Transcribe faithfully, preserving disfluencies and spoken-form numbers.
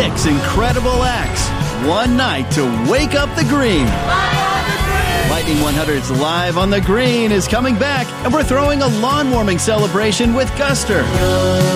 Six incredible acts. One night to wake up the green. Lightning one hundred's Live on the Green is coming back, and we're throwing a lawn warming celebration with Guster.